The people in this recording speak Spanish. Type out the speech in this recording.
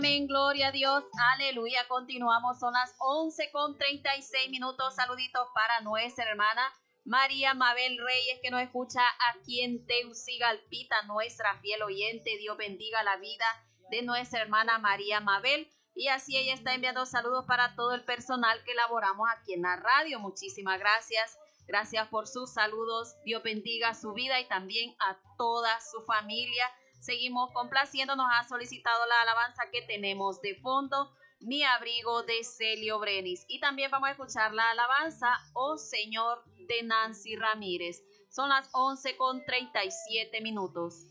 Amén, gloria a Dios, aleluya. Continuamos, son las 11:36. Saluditos para nuestra hermana María Mabel Reyes, que nos escucha aquí en Teucigalpita, nuestra fiel oyente. Dios bendiga la vida de nuestra hermana María Mabel. Y así ella está enviando saludos para todo el personal que laboramos aquí en la radio. Muchísimas gracias. Gracias por sus saludos. Dios bendiga su vida y también a toda su familia. Seguimos complaciéndonos. Ha solicitado la alabanza que tenemos de fondo, Mi abrigo, de Celio Brenis. Y también vamos a escuchar la alabanza, Oh Señor, de Nancy Ramírez. Son las 11:37.